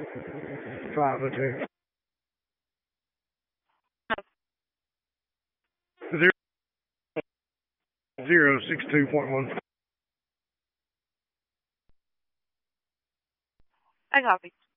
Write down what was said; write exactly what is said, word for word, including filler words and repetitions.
Five oh two. Zero zero six two point one. I copy.